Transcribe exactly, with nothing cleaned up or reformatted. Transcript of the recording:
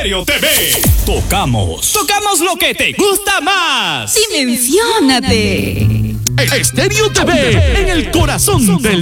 Estéreo T V. Tocamos. Tocamos lo que te gusta más. Dimensiónate. Estéreo T V, en el corazón del